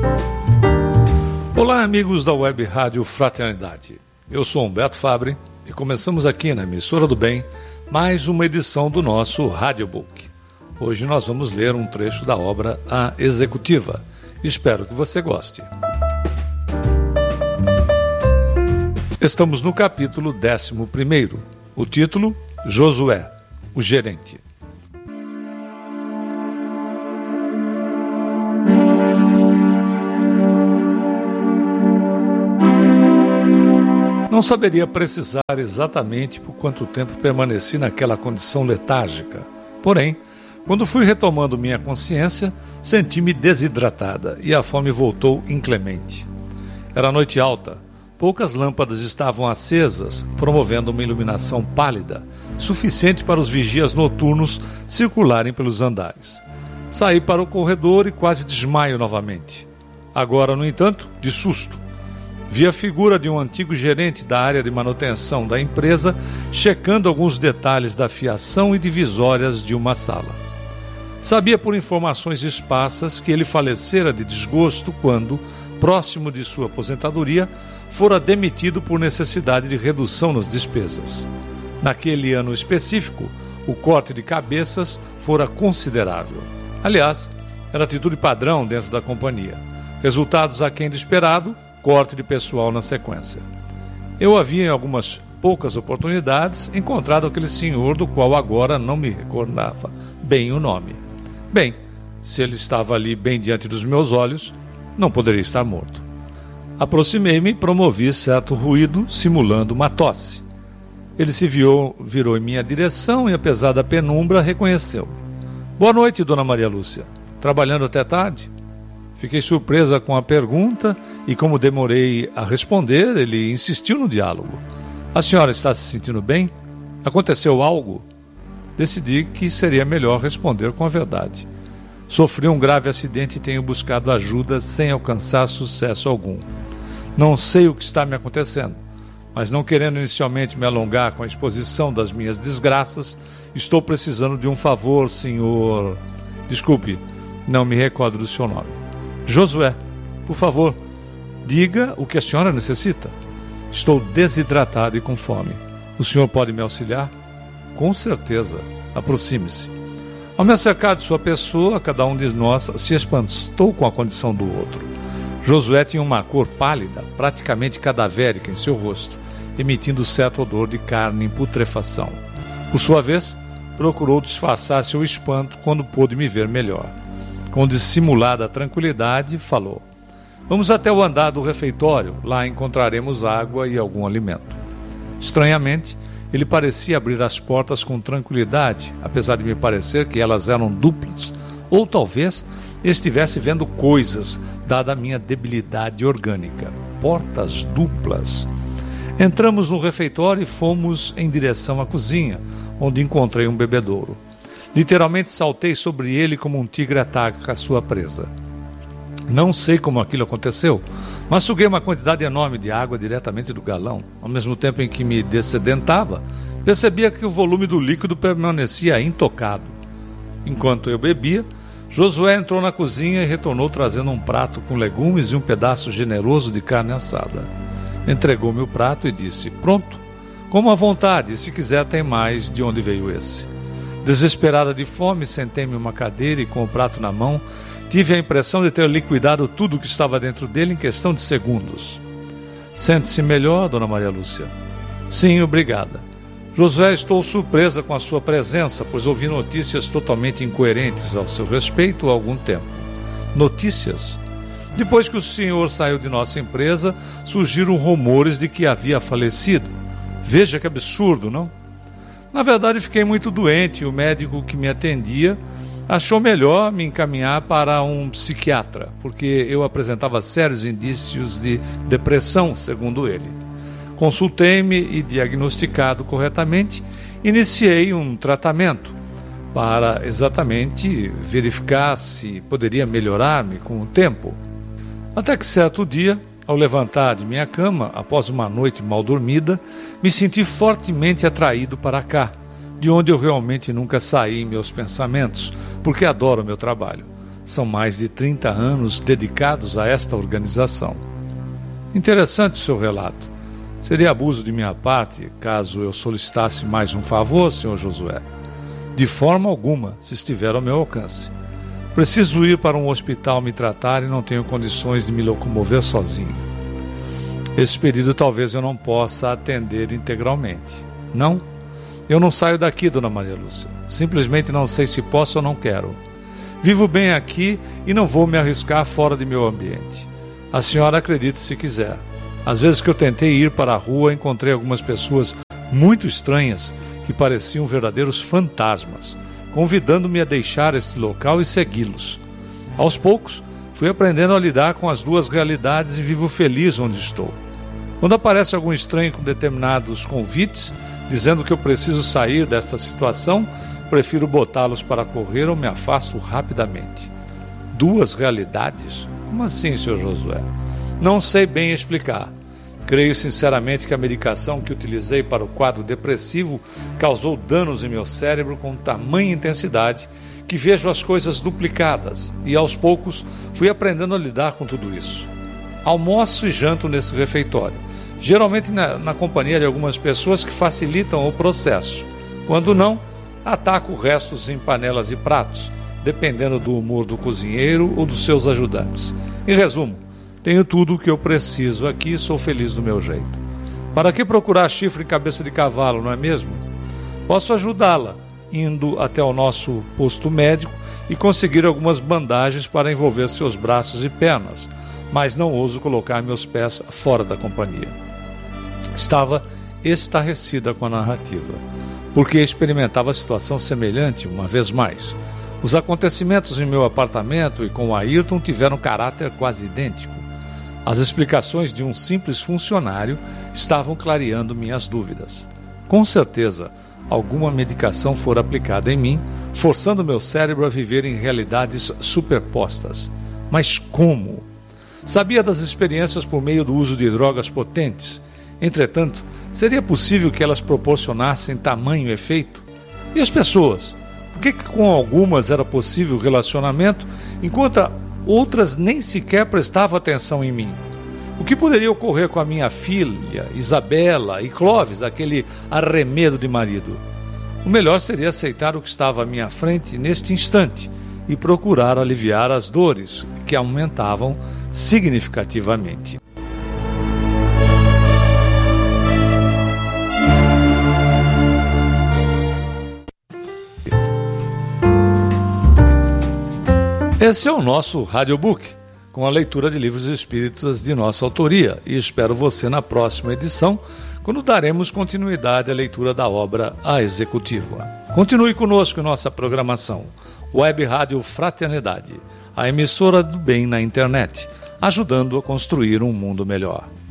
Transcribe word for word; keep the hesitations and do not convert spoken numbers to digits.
Olá, amigos da Web Rádio Fraternidade. Eu sou Humberto Fabre e começamos aqui na Emissora do Bem mais uma edição do nosso Radiobook. Hoje nós vamos ler um trecho da obra A Executiva. Espero que você goste. Estamos no capítulo décimo primeiro. O título, Josué, o gerente. Não saberia precisar exatamente por quanto tempo permaneci naquela condição letárgica. Porém, quando fui retomando minha consciência, senti-me desidratada e a fome voltou inclemente. Era noite alta, poucas lâmpadas estavam acesas, promovendo uma iluminação pálida, suficiente para os vigias noturnos circularem pelos andares. Saí para o corredor e quase desmaio novamente. Agora, no entanto, de susto. Vi a figura de um antigo gerente da área de manutenção da empresa checando alguns detalhes da fiação e divisórias de uma sala. Sabia por informações esparsas que ele falecera de desgosto quando, próximo de sua aposentadoria, fora demitido por necessidade de redução nas despesas. Naquele ano específico, o corte de cabeças fora considerável. Aliás, era atitude padrão dentro da companhia. Resultados aquém do esperado, corte de pessoal na sequência. Eu havia, em algumas poucas oportunidades, encontrado aquele senhor do qual agora não me recordava bem o nome. Bem, se ele estava ali bem diante dos meus olhos, não poderia estar morto. Aproximei-me e promovi certo ruído, simulando uma tosse. Ele se virou, virou em minha direção e, apesar da penumbra, reconheceu. Boa noite, dona Maria Lúcia. Trabalhando até tarde? Fiquei surpresa com a pergunta e, como demorei a responder, ele insistiu no diálogo. A senhora está se sentindo bem? Aconteceu algo? Decidi que seria melhor responder com a verdade. Sofri um grave acidente e tenho buscado ajuda sem alcançar sucesso algum. Não sei o que está me acontecendo, mas não querendo inicialmente me alongar com a exposição das minhas desgraças, estou precisando de um favor, senhor... Desculpe, não me recordo do seu nome. Josué, por favor, diga o que a senhora necessita. Estou desidratado e com fome. O senhor pode me auxiliar? Com certeza. Aproxime-se. Ao me acercar de sua pessoa, cada um de nós se espantou com a condição do outro. Josué tinha uma cor pálida, praticamente cadavérica em seu rosto, emitindo certo odor de carne em putrefação. Por sua vez, procurou disfarçar seu espanto quando pôde me ver melhor. Com dissimulada tranquilidade, falou: Vamos até o andar do refeitório, lá encontraremos água e algum alimento. Estranhamente, ele parecia abrir as portas com tranquilidade, apesar de me parecer que elas eram duplas, ou talvez estivesse vendo coisas, dada a minha debilidade orgânica. Portas duplas. Entramos no refeitório e fomos em direção à cozinha, onde encontrei um bebedouro. Literalmente saltei sobre ele como um tigre ataca a sua presa. Não sei como aquilo aconteceu, mas suguei uma quantidade enorme de água diretamente do galão. Ao mesmo tempo em que me dessedentava, percebia que o volume do líquido permanecia intocado. Enquanto eu bebia, Josué entrou na cozinha e retornou trazendo um prato com legumes e um pedaço generoso de carne assada. Entregou-me o prato e disse: Pronto, coma à vontade, e se quiser tem mais de onde veio esse. Desesperada de fome, sentei-me em uma cadeira e, com o prato na mão, tive a impressão de ter liquidado tudo o que estava dentro dele em questão de segundos. Sente-se melhor, dona Maria Lúcia? Sim, obrigada. Josué, estou surpresa com a sua presença, pois ouvi notícias totalmente incoerentes ao seu respeito há algum tempo. Notícias? Depois que o senhor saiu de nossa empresa, surgiram rumores de que havia falecido. Veja que absurdo, não? Na verdade, fiquei muito doente e o médico que me atendia achou melhor me encaminhar para um psiquiatra, porque eu apresentava sérios indícios de depressão, segundo ele. Consultei-me e, diagnosticado corretamente, iniciei um tratamento para exatamente verificar se poderia melhorar-me com o tempo. Até que certo dia, ao levantar de minha cama, após uma noite mal dormida, me senti fortemente atraído para cá, de onde eu realmente nunca saí em meus pensamentos, porque adoro meu trabalho. São mais de trinta anos dedicados a esta organização. Interessante o seu relato. Seria abuso de minha parte caso eu solicitasse mais um favor, senhor Josué? De forma alguma, se estiver ao meu alcance. Preciso ir para um hospital me tratar e não tenho condições de me locomover sozinho. Esse pedido talvez eu não possa atender integralmente. Não? Eu não saio daqui, dona Maria Lúcia. Simplesmente não sei se posso ou não quero. Vivo bem aqui e não vou me arriscar fora de meu ambiente. A senhora acredite se quiser. Às vezes que eu tentei ir para a rua, encontrei algumas pessoas muito estranhas que pareciam verdadeiros fantasmas, convidando-me a deixar este local e segui-los. Aos poucos, fui aprendendo a lidar com as duas realidades e vivo feliz onde estou. Quando aparece algum estranho com determinados convites, dizendo que eu preciso sair desta situação, prefiro botá-los para correr ou me afasto rapidamente. Duas realidades? Como assim, senhor Josué? Não sei bem explicar. Creio sinceramente que a medicação que utilizei para o quadro depressivo causou danos em meu cérebro com tamanha intensidade que vejo as coisas duplicadas e, aos poucos, fui aprendendo a lidar com tudo isso. Almoço e janto nesse refeitório, geralmente na, na companhia de algumas pessoas que facilitam o processo. Quando não, ataco restos em panelas e pratos, dependendo do humor do cozinheiro ou dos seus ajudantes. Em resumo, tenho tudo o que eu preciso aqui e sou feliz do meu jeito. Para que procurar chifre em cabeça de cavalo, não é mesmo? Posso ajudá-la, indo até o nosso posto médico e conseguir algumas bandagens para envolver seus braços e pernas, mas não ouso colocar meus pés fora da companhia. Estava estarrecida com a narrativa, porque experimentava situação semelhante uma vez mais. Os acontecimentos em meu apartamento e com o Ayrton tiveram caráter quase idêntico. As explicações de um simples funcionário estavam clareando minhas dúvidas. Com certeza, alguma medicação fora aplicada em mim, forçando meu cérebro a viver em realidades superpostas. Mas como? Sabia das experiências por meio do uso de drogas potentes. Entretanto, seria possível que elas proporcionassem tamanho efeito? E as pessoas? Por que com algumas era possível relacionamento, enquanto outras nem sequer prestavam atenção em mim? O que poderia ocorrer com a minha filha, Isabela e Clóvis, aquele arremedo de marido? O melhor seria aceitar o que estava à minha frente neste instante e procurar aliviar as dores que aumentavam significativamente. Esse é o nosso Radiobook, com a leitura de livros espíritas de nossa autoria, e espero você na próxima edição, quando daremos continuidade à leitura da obra A Executiva. Continue conosco em nossa programação. Web Rádio Fraternidade, a emissora do bem na internet, ajudando a construir um mundo melhor.